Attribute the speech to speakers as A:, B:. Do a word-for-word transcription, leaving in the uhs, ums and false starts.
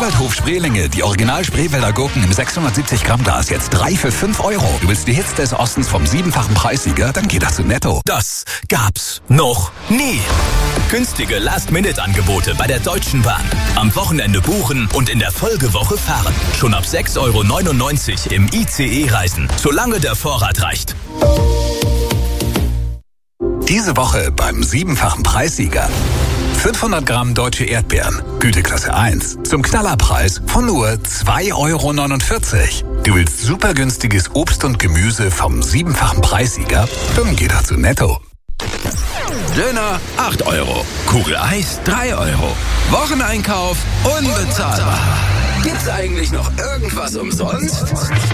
A: Waldhof Spreelinge, die Original Spreewälder Gurken im sechshundertsiebzig Gramm Glas, jetzt drei für fünf Euro. Du willst die Hits des Ostens vom siebenfachen Preissieger? Dann geht das zu Netto.
B: Das gab's noch nie. Günstige Last-Minute-Angebote bei der Deutschen Bahn. Am Wochenende buchen und in der Folgewoche fahren. Schon ab sechs Euro neunundneunzig im I C E-Reisen, solange der Vorrat reicht.
A: Diese Woche beim siebenfachen Preissieger. fünfhundert Gramm deutsche Erdbeeren, Güteklasse eins, zum Knallerpreis von nur zwei Euro neunundvierzig. Du willst super günstiges Obst und Gemüse vom siebenfachen Preissieger? Dann geht das zu Netto.
B: Döner acht Euro, Kugel Eis drei Euro. Wocheneinkauf unbezahlbar. Gibt's eigentlich noch irgendwas umsonst?